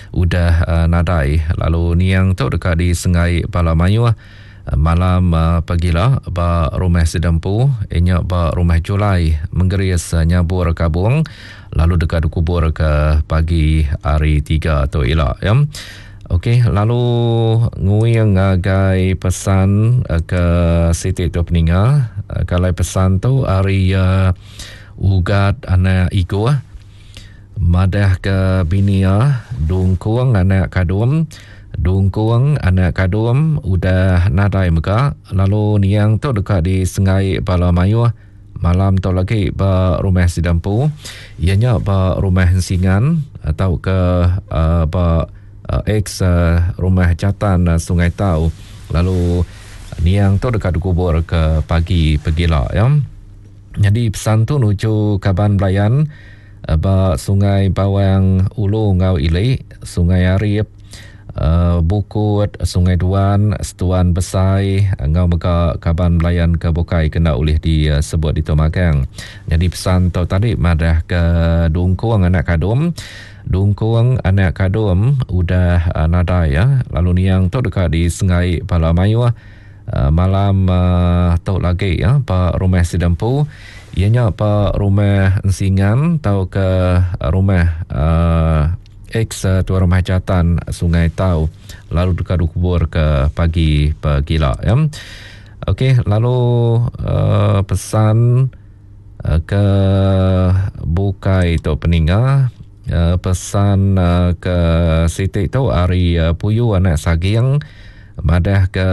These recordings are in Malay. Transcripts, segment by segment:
udah nadai. Lalu niang tu dekat di Sungai Balamayu malam pagilah ba rumah sedempu inya ba rumah Julai menggeris nyabur kabung lalu dekat kubur ke pagi hari 3 tu elak ya. Okey, lalu ngui ngagai pesan ke Siti tu peninggal. Kalau pesan tu hari ugat anak igo madah ke binia dungkuang anak kadum dungkuang anak kadum udah nadai muka. Lalu niang tu dekat di Sungai Balamayu malam tu lagi ba rumah sedempu ianya ba rumah Singan atau ke ba ex rumah jatan Sungai Tau. Lalu niang tu dekat kubur ke pagi pegila ya. Jadi pesan tu nuju Kaban Belayan ba Sungai Bawang Ulu Ngau Ili, Sungai Arif, Bukut, Sungai Duan, Setuan Besai, Ngau Mega Kaban Belayan ke Bukai kena oleh disebut di Tomakang. Jadi pesan tu tadi madah ke Dungkuang anak kadum. Dungkuang anak kadum udah nadai ya. Lalu niang tu dekat di Sungai Balamayu malam tu lagi ya pa rumah sedempu ianya pa rumah Singan tau ke rumah ex tuan rumah jatan Sungai Tau lalu dekat kubur ke pagi pegila ya. Okey, lalu pesan ke Bukai tu peninggal. Pesan ke Siti tu hari Puyu anak Sagiang madah ke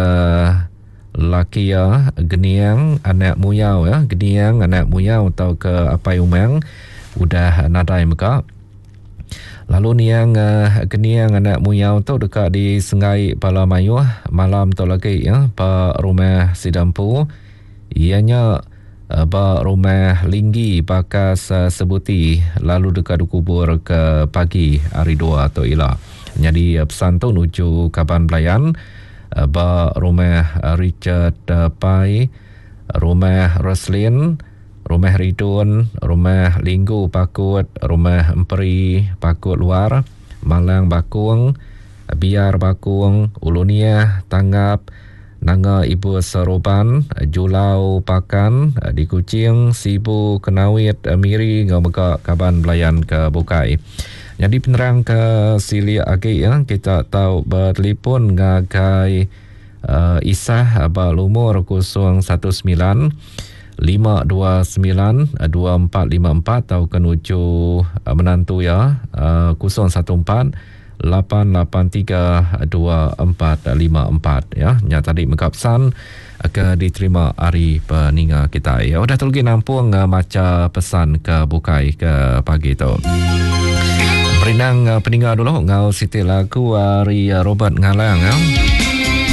Lakia Geniang anak Muyau ya, Geniang anak Muyau atau ke Apai Umang udah nadai muka. Lalu niang Geniang anak Muyau tu dekat di Sungai Balamayu malam tu lagi ya pa rumah Sidampu ianya ba rumah Linggi Bakas Sebuti lalu dekat kubur ke pagi hari 2 atau ila. Jadi pesan tu nuju Kaban Belayan ba rumah Richard Pai, rumah Roslin, rumah Ridun, rumah Linggu Pakut, rumah Emperi Pakut Luar, Malang Bakung, Biar Bakung, Ulunia Tanggap, Nanga Ibu Seroban, Julau Pakan, di Kuching, Sibu Kenawit, Miri, Ngau Mega Kaban Belayan ke Bukai. Jadi penerang ke Sili Agi ya, kita tahu bertelefon ngagai Isah Balumur 019 529 2454 atau kenuju menantu ya 014 883 2454 ya. Nya tadi mengkapsan ke diterima hari peninggal kita ya. Udah terlagi nampung maca pesan ke Bukai ke pagi tu. Berinang peninggal dulu ngau Siti lagu hari Robert Ngalang ya.